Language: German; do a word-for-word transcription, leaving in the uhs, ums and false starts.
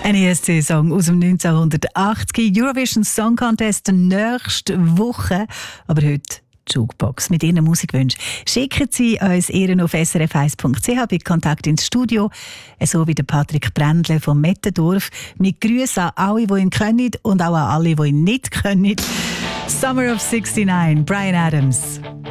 Ein E S C-Song aus dem neunzehnhundertachtzig. Eurovision Song Contest nächste Woche. Aber heute die Jukebox mit Ihren Musikwünschen. Schicken Sie uns Ihren auf s r f eins punkt c h bei Kontakt ins Studio. So wie der Patrick Brändle vom Mettendorf. Mit Grüßen an alle, die ihn können und auch an alle, die ihn nicht können. Summer of sixty-nine, Bryan Adams.